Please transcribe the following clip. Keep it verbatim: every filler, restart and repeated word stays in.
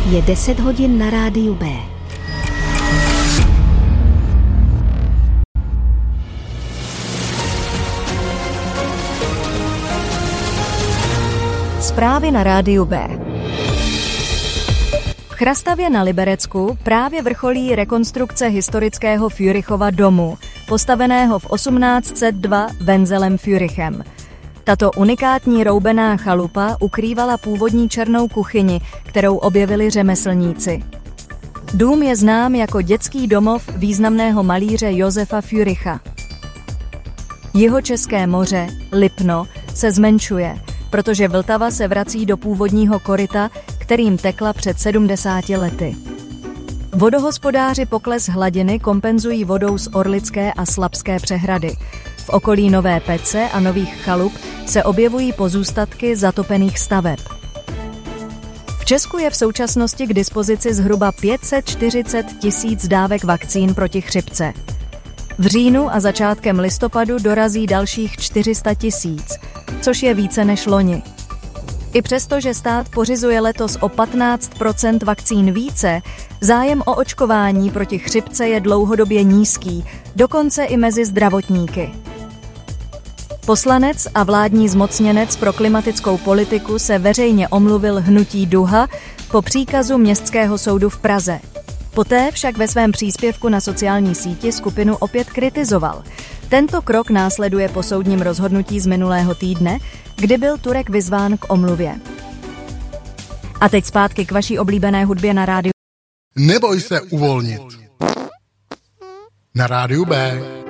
Je deset hodin na rádiu B. Zprávy na rádiu B. V Chrastavě na Liberecku právě vrcholí rekonstrukce historického Fürchova domu, postaveného v osmnáct set dva Wenzelem Fürchem. Tato unikátní roubená chalupa ukrývala původní černou kuchyni, kterou objevili řemeslníci. Dům je znám jako dětský domov významného malíře Josefa Fürcha. Jihočeské moře, Lipno, se zmenšuje, protože Vltava se vrací do původního koryta, kterým tekla před sedmdesáti lety. Vodohospodáři pokles hladiny kompenzují vodou z Orlické a Slabské přehrady. V okolí Nové Pece a Nových chalup se objevují pozůstatky zatopených staveb. V Česku je v současnosti k dispozici zhruba pět set čtyřicet tisíc dávek vakcín proti chřipce. V říjnu a začátkem listopadu dorazí dalších čtyři sta tisíc, což je více než loni. I přesto, že stát pořizuje letos o patnáct procent vakcín více, zájem o očkování proti chřipce je dlouhodobě nízký, dokonce i mezi zdravotníky. Poslanec a vládní zmocněnec pro klimatickou politiku se veřejně omluvil hnutí Duha po příkazu Městského soudu v Praze. Poté však ve svém příspěvku na sociální síti skupinu opět kritizoval. Tento krok následuje po soudním rozhodnutí z minulého týdne, kdy byl Turek vyzván k omluvě. A teď zpátky k vaší oblíbené hudbě na rádiu. Neboj se uvolnit. Na rádiu B.